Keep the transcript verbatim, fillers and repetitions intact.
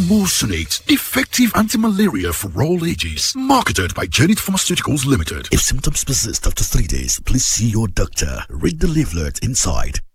Emulsionate, effective anti-malaria for all ages. Marketed by Janet Pharmaceuticals Limited. If symptoms persist after three days, please see your doctor. Read the leaflet inside.